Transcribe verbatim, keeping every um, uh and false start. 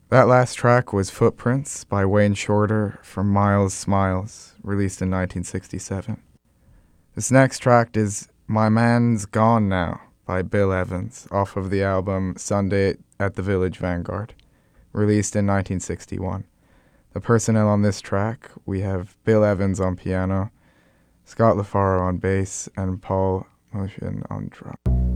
That last track was Footprints by Wayne Shorter from Miles Smiles, released in nineteen sixty-seven. This next track is My Man's Gone Now by Bill Evans, off of the album Sunday at the Village Vanguard, released in nineteen sixty-one. The personnel on this track, we have Bill Evans on piano, Scott LaFaro on bass, and Paul Motion on drum.